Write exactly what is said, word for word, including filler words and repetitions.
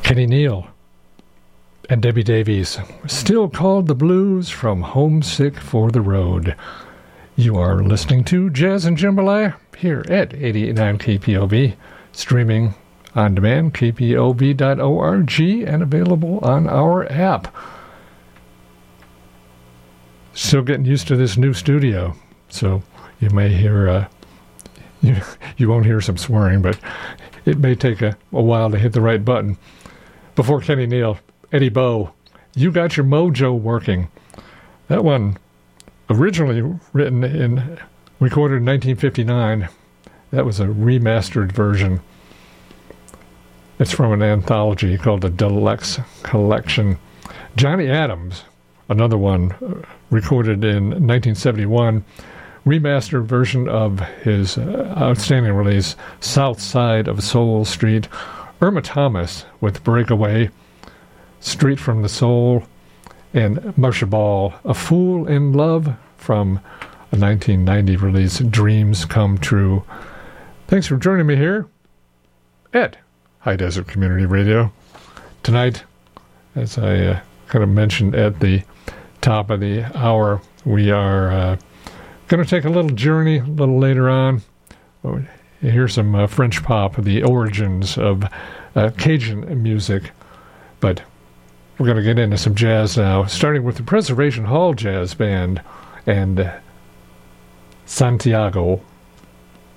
Kenny Neal and Debbie Davies, Still Called the Blues from Homesick for the Road. You are listening to Jazz and Jambalaya here at eighty-eight point nine K P O V, streaming on demand, k p o v dot org, and available on our app. Still getting used to this new studio, so you may hear, uh, you, you won't hear some swearing, but it may take a, a while to hit the right button. Before Kenny Neal, Eddie Bo, You Got Your Mojo Working. That one, originally written in, recorded in nineteen fifty-nine. That was a remastered version. It's from an anthology called the Deluxe Collection. Johnny Adams, another one, recorded in nineteen seventy-one, remastered version of his uh, outstanding release, South Side of Soul Street. Irma Thomas with Breakaway, Street from the Soul, and Marsha Ball, A Fool in Love, from a nineteen ninety release, Dreams Come True. Thanks for joining me here at High Desert Community Radio. Tonight, as I uh, kind of mentioned at the top of the hour, we are uh, going to take a little journey a little later on. Here's some uh, French pop, the origins of uh, Cajun music. But we're going to get into some jazz now, starting with the Preservation Hall Jazz Band and uh, Santiago.